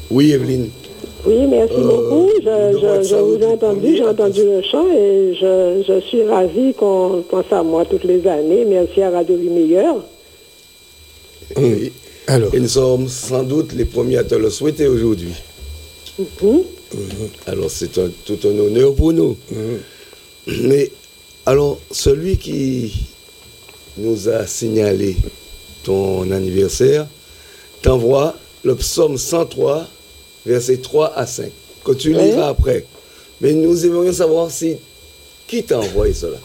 Oui, Evelyne. Oui, merci beaucoup. Je vous ai entendu, j'ai entendu le chant et je suis ravie qu'on pense à moi toutes les années. Merci à Radio Vie Meilleure. Oui. Alors. Et nous sommes sans doute les premiers à te le souhaiter aujourd'hui. Alors, c'est tout un honneur pour nous. Mais, alors, celui qui nous a signalé ton anniversaire t'envoie le psaume 103, versets 3 à 5, que tu liras après. Mais nous aimerions savoir qui t'a envoyé cela.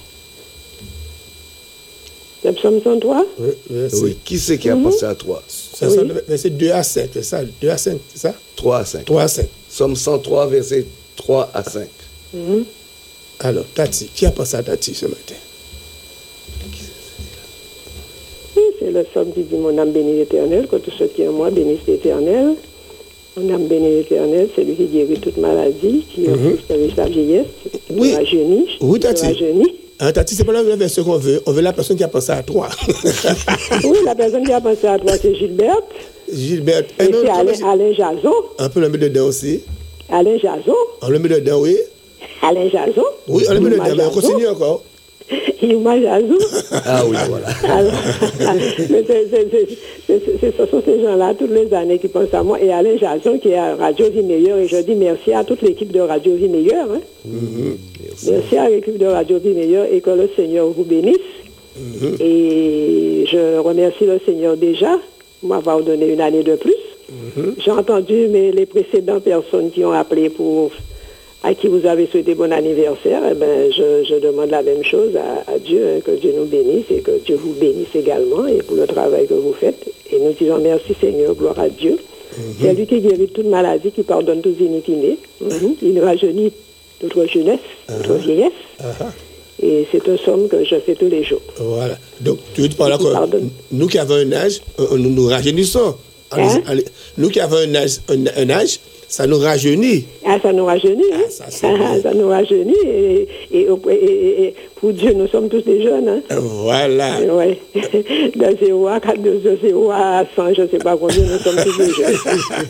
Le psaume 103? Oui, qui c'est qui a pensé à toi? C'est ça, verset 2 à 5, c'est ça? 2 à 5, c'est ça? 3 à 5. 3 à 5. Psaume 103, versets 3 à 5. Alors, Tati, qui a pensé à Tati ce matin? Oui, c'est le psaume qui dit « Mon âme bénit l'Éternel, que tous ceux qui en moi bénissent l'Éternel. Mon âme bénit l'Éternel, c'est lui qui guérit toute maladie, qui refuse la vieillesse, qui rajeunit. » Oui, Tati. Tati, c'est pas la version qu'on veut. On veut la personne qui a pensé à toi. Oui, la personne qui a pensé à toi, c'est Gilberte. Gilberte. Et c'est Alain Jason. On peut le mettre dedans aussi. Alain Jason. On le met dedans, oui. Alain Jason. Oui, on le met dedans, mais on continue encore. Yuma Jason. Ah oui, voilà. Alors, ce sont ces gens-là, toutes les années, qui pensent à moi. Et Alain Jason, qui est à Radio Vie Meilleure. Et je dis merci à toute l'équipe de Radio Vie Meilleure. Merci à l'équipe de Radio Vie Meilleure et que le Seigneur vous bénisse. Et je remercie le Seigneur déjà pour m'avoir donné une année de plus. J'ai entendu les précédentes personnes qui ont appelé à qui vous avez souhaité bon anniversaire. Eh ben, je demande la même chose à Dieu, que Dieu nous bénisse et que Dieu vous bénisse également et pour le travail que vous faites. Et nous disons merci Seigneur, gloire à Dieu. C'est lui qui guérit toute maladie, qui pardonne toute iniquité. Il rajeunit notre jeunesse, notre vieillesse. Et c'est un somme que je fais tous les jours. Voilà. Donc, tu veux dire par là que nous qui avons un âge, nous rajeunissons. Nous qui avons un âge, ça nous rajeunit. Ça nous rajeunit. Ça nous rajeunit. Et pour Dieu, nous sommes tous des jeunes. Hein? Voilà. Ouais. De 0 à 4, de 0 à 100, je ne sais pas combien, nous sommes tous des jeunes.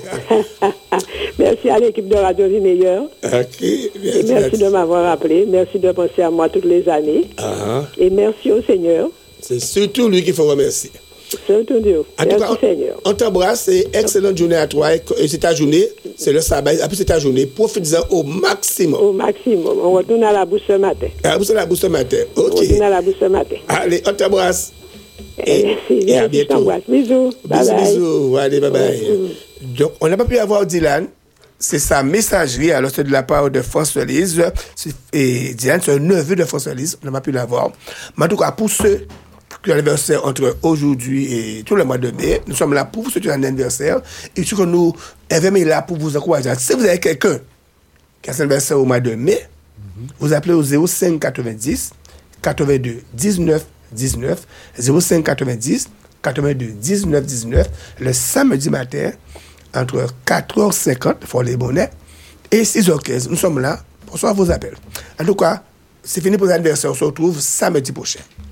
Merci à l'équipe de Radio Vie Meilleure. Merci de m'avoir appelé. Merci de penser à moi toutes les années. Et merci au Seigneur. C'est surtout lui qu'il faut remercier. Surtout Dieu. Merci Seigneur. On t'embrasse et excellente journée à toi. Et c'est ta journée, c'est le sabbat. Après c'est ta journée, profite-en au maximum. Au maximum. On retourne à la bouche ce matin. À la bouche ce matin. Ok. On retourne à la bouche ce matin. Allez, on t'embrasse. Merci. À bientôt. Je t'embrasse. Bisous. Bisous. Allez, bye bye. Donc, on n'a pas pu avoir Dylan. C'est sa messagerie. Alors, c'est de la part de François Lise. Et Dylan, c'est un neveu de François Lise. On n'a pas pu l'avoir. Mais en tout cas, pour ceux qui ont l'anniversaire entre aujourd'hui et tout le mois de mai, nous sommes là pour vous souhaiter un anniversaire. Et surtout que nous, Evelyne est là pour vous encourager. Si vous avez quelqu'un qui a son anniversaire au mois de mai, vous appelez au 05 90 82 19 19, 05 90 82 19 19, le samedi matin, entre 4h50, il faut les bonnets, et 6h15. Nous sommes là pour recevoir vos appels. En tout cas, c'est fini pour l'anniversaire. On se retrouve samedi prochain.